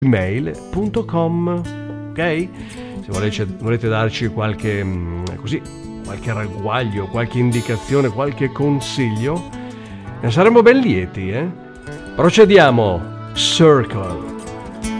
gmail.com. Ok? Se volete darci qualche qualche ragguaglio, qualche indicazione, qualche consiglio, ne saremmo ben lieti, eh? Procediamo. Circle.